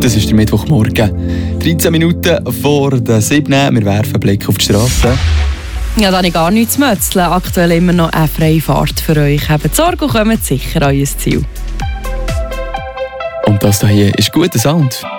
Das ist der Mittwochmorgen. 13 Minuten vor der 7. Wir werfen einen Blick auf die Straße. Ja, da habe ich gar nichts zu mötzeln. Aktuell immer noch eine freie Fahrt für euch. Habt Sorge und kommt sicher an euer Ziel. Und das hier ist guter Sound.